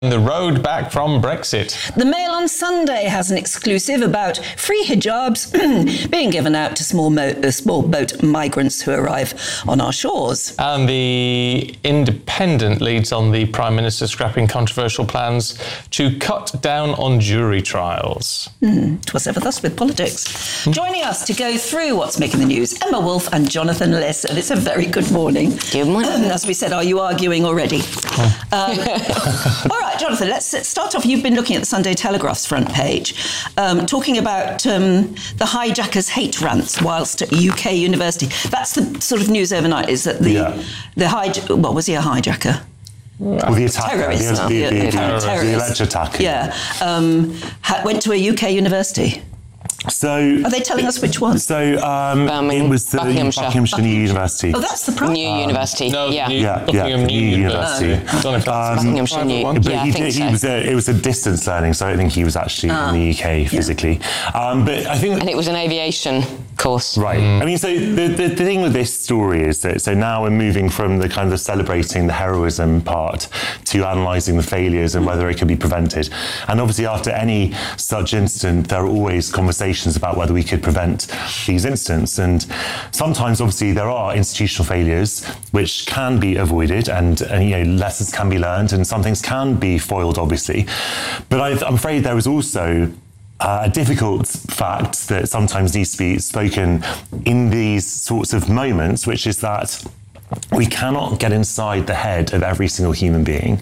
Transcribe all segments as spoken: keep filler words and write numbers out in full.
The road back from Brexit. The Mail on Sunday has an exclusive about free hijabs being given out to small, mo- uh, small boat migrants who arrive on our shores. And the Independent leads on the Prime Minister scrapping controversial plans to cut down on jury trials. Mm, 'twas ever thus with politics. Joining us to go through what's making the news, Emma Wolf and Jonathan Liss. And it's a very good morning. Good morning. As we said, are you arguing already? Oh. Um, all right. Jonathan, let's start off. You've been looking at the Sunday Telegraph's front page, um, talking about um, the hijackers' hate rants whilst at U K university. That's the sort of news overnight, is that the, yeah. the hij- what was he, a hijacker? Well, the attacker, terrorist, the, the, the, the, the, terrorist. the alleged attacker. Yeah, um, ha- went to a U K university. So are they telling us which one? So um, it was the Buckinghamshire, Buckinghamshire New University. Oh, that's the private New um, University. No, yeah, New, yeah, Buckingham yeah, New New University. University. I don't know if that's Um, Buckinghamshire New. one. But Yeah, he I think did, so. he was a, it was a distance learning, so I don't think he was actually Ah, in the U K physically. Yeah. Um, but I think, and it was an aviation course. right. Mm. I mean, so the, the the thing with this story is that so now we're moving from the kind of celebrating the heroism part to analysing the failures and whether it can be prevented. And obviously, after any such incident, there are always conversations about whether we could prevent these incidents. And sometimes, obviously, there are institutional failures which can be avoided, and, and you know, lessons can be learned, and some things can be foiled, obviously. But I've, I'm afraid there is also Uh, a difficult fact that sometimes needs to be spoken in these sorts of moments, which is that we cannot get inside the head of every single human being.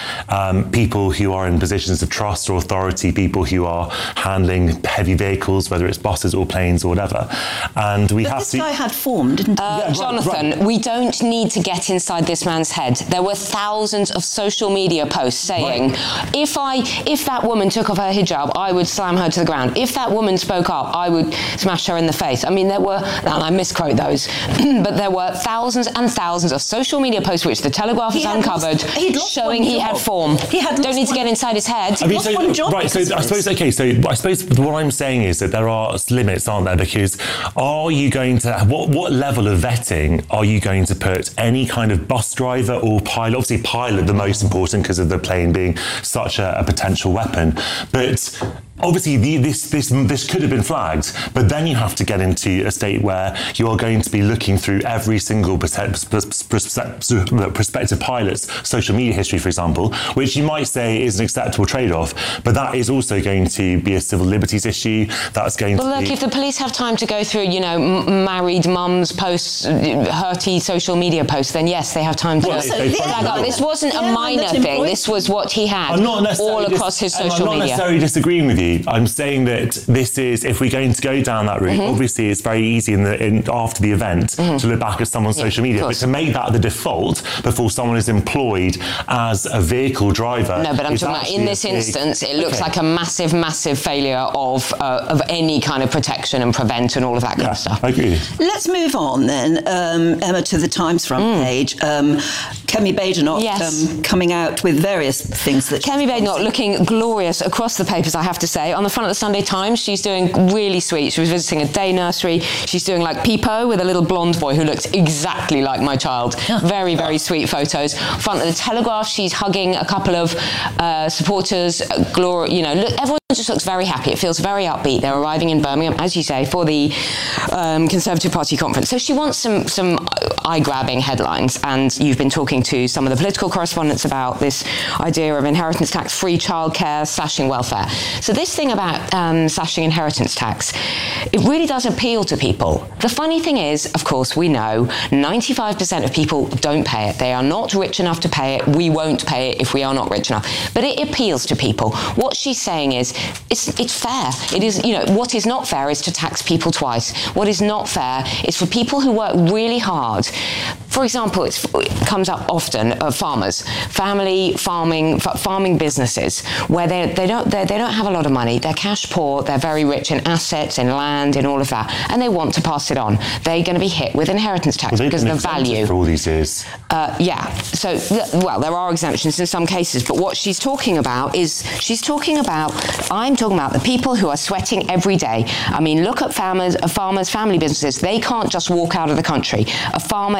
Um, people who are in positions of trust or authority, people who are handling heavy vehicles, whether it's buses or planes or whatever. And we but have this to. guy had formed, didn't he? Uh, Yeah, right, Jonathan, right. we don't need to get inside this man's head. There were thousands of social media posts saying, Right. if I, if that woman took off her hijab, I would slam her to the ground. If that woman spoke up, I would smash her in the face. I mean, there were, and I misquote those, but there were thousands and thousands of social media posts which the Telegraph He has had uncovered lost- he'd lost showing one he job. had form. He had don't lost need to one- get inside his head. I mean, lost so, one job right, so because of I this. suppose, okay, so I suppose what I'm saying is that there are limits, aren't there? Because are you going to, what, what level of vetting are you going to put any kind of bus driver or pilot? Obviously, pilot, the most important because of the plane being such a, a potential weapon. But obviously, the, this this this could have been flagged, but then you have to get into a state where you are going to be looking through every single perse- pers- pers- prospective pilot's social media history, for example, which you might say is an acceptable trade-off, but that is also going to be a civil liberties issue. That's going Well, to look, be... if the police have time to go through, you know, m- married mums posts, hurty social media posts, then yes, they have time to Well, flag they- they up. find This wasn't a Yeah, minor that's thing. important. This was what he had I'm not necessarily all dis- across his I'm social not media. necessarily disagreeing with you. I'm saying that this is, if we're going to go down that route, Mm-hmm. obviously it's very easy in the in, after the event Mm-hmm. to look back at someone's Yeah, social media, of but course. to make that the default before someone is employed as a vehicle driver. No, but I'm is talking about in actually this a big- instance, it looks Okay. like a massive, massive failure of uh, of any kind of protection and prevent and all of that kind Yeah, of stuff. I agree with you. Let's move on then, um, Emma, to the Times front page. Um, Kemi Badenoch Yes. um, coming out with various things that... Kemi Badenoch looking glorious across the papers, I have to say. On the front of the Sunday Times, she's doing really sweet. She was visiting a day nursery. She's doing like Peepo with a little blonde boy who looks exactly like my child. Very, very sweet photos. Front of the Telegraph, she's hugging a couple of uh, supporters. Uh, Glory, you know, look, everyone just looks very happy. It feels very upbeat. They're arriving in Birmingham, as you say, for the um, Conservative Party conference. So she wants some some eye-grabbing headlines, and you've been talking to some of the political correspondents about this idea of inheritance tax, free childcare, slashing welfare. So this thing about um, slashing inheritance tax, it really does appeal to people. The funny thing is, of course, we know ninety-five percent of people don't pay it. They are not rich enough to pay it. We won't pay it if we are not rich enough. But it appeals to people. What she's saying is, it's it's fair. It is, you know, what is not fair is to tax people twice. What is not fair is for people who work really hard. For example, it's, it comes up often, uh, farmers, family farming, f- farming businesses, where they they don't they they don't have a lot of money. They're cash poor. They're very rich in assets, in land, in all of that, and they want to pass it on. They're going to be hit with inheritance tax Well, because of the value. For all these years. Uh, yeah. So, th- well, there are exemptions in some cases, but what she's talking about is she's talking about. I'm talking about the people who are sweating every day. I mean, look at farmers, uh, farmers, family businesses. They can't just walk out of the country. A farmer is here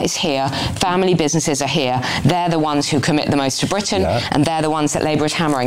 here, family businesses are here. They're the ones who commit the most to Britain, Yeah. and they're the ones that Labour is hammering.